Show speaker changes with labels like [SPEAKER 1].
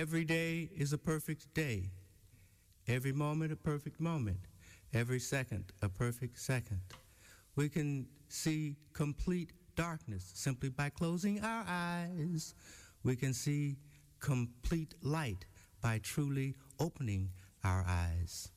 [SPEAKER 1] Every day is a perfect day. Every moment a perfect moment. Every second a perfect second. We can see complete darkness simply by closing our eyes. We can see complete light by truly opening our eyes.